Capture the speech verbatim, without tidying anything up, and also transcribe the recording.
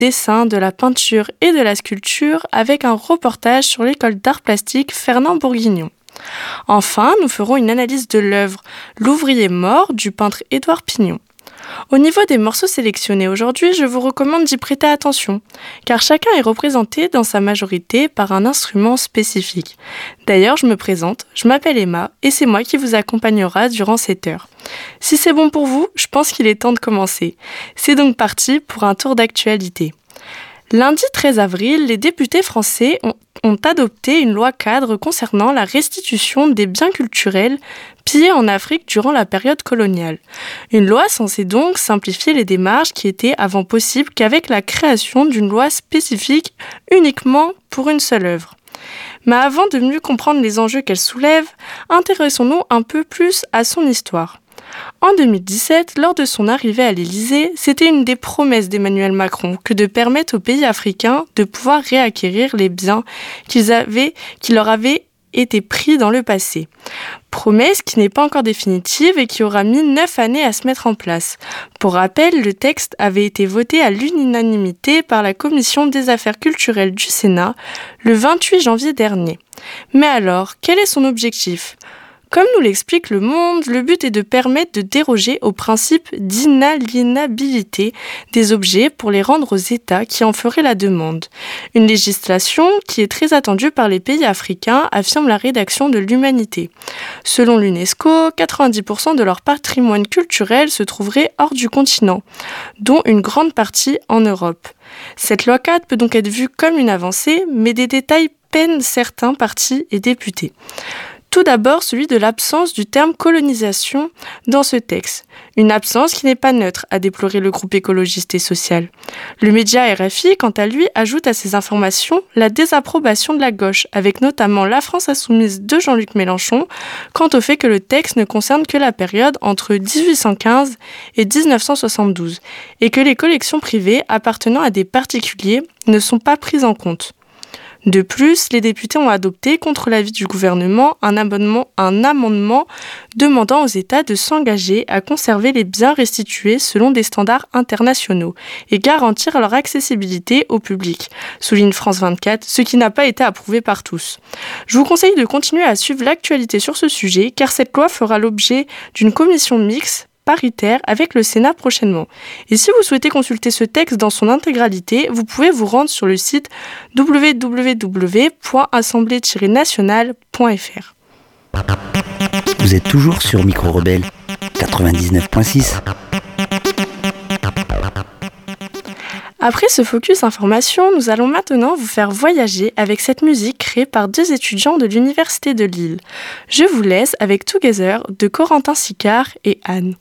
dessin, de la peinture et de la sculpture avec un reportage sur l'école d'art plastique Fernand Bourguignon. Enfin, nous ferons une analyse de l'œuvre L'ouvrier mort du peintre Édouard Pignon. Au niveau des morceaux sélectionnés aujourd'hui, je vous recommande d'y prêter attention, car chacun est représenté dans sa majorité par un instrument spécifique. D'ailleurs, je me présente, je m'appelle Emma, et c'est moi qui vous accompagnera durant cette heure. Si c'est bon pour vous, je pense qu'il est temps de commencer. C'est donc parti pour un tour d'actualité. Lundi treize avril, les députés français ont, ont adopté une loi cadre concernant la restitution des biens culturels pillés en Afrique durant la période coloniale. Une loi censée donc simplifier les démarches qui étaient avant possibles qu'avec la création d'une loi spécifique uniquement pour une seule œuvre. Mais avant de mieux comprendre les enjeux qu'elle soulève, intéressons-nous un peu plus à son histoire. En deux mille dix-sept, lors de son arrivée à l'Élysée, c'était une des promesses d'Emmanuel Macron que de permettre aux pays africains de pouvoir réacquérir les biens qu'ils avaient, qui leur avaient été pris dans le passé. Promesse qui n'est pas encore définitive et qui aura mis neuf années à se mettre en place. Pour rappel, le texte avait été voté à l'unanimité par la Commission des affaires culturelles du Sénat le vingt-huit janvier dernier. Mais alors, quel est son objectif ? Comme nous l'explique Le Monde, le but est de permettre de déroger au principe d'inaliénabilité des objets pour les rendre aux États qui en feraient la demande. Une législation qui est très attendue par les pays africains, affirme la rédaction de l'Humanité. Selon l'UNESCO, quatre-vingt-dix pour cent de leur patrimoine culturel se trouverait hors du continent, dont une grande partie en Europe. Cette loi cadre peut donc être vue comme une avancée, mais des détails peinent certains partis et députés. Tout d'abord, celui de l'absence du terme colonisation dans ce texte. Une absence qui n'est pas neutre, a déploré le groupe écologiste et social. Le média R F I, quant à lui, ajoute à ces informations la désapprobation de la gauche, avec notamment La France insoumise de Jean-Luc Mélenchon, quant au fait que le texte ne concerne que la période entre dix-huit cent quinze et dix-neuf cent soixante-douze, et que les collections privées appartenant à des particuliers ne sont pas prises en compte. De plus, les députés ont adopté, contre l'avis du gouvernement, un amendement, un amendement demandant aux États de s'engager à conserver les biens restitués selon des standards internationaux et garantir leur accessibilité au public, souligne France vingt-quatre, ce qui n'a pas été approuvé par tous. Je vous conseille de continuer à suivre l'actualité sur ce sujet, car cette loi fera l'objet d'une commission mixte paritaire avec le Sénat prochainement. Et si vous souhaitez consulter ce texte dans son intégralité, vous pouvez vous rendre sur le site w w w point assemblée tiret nationale point f r. Vous êtes toujours sur Micro Rebelle quatre-vingt-dix-neuf point six. Après ce focus information, nous allons maintenant vous faire voyager avec cette musique créée par deux étudiants de l'Université de Lille. Je vous laisse avec Together de Corentin Sicard et Anne.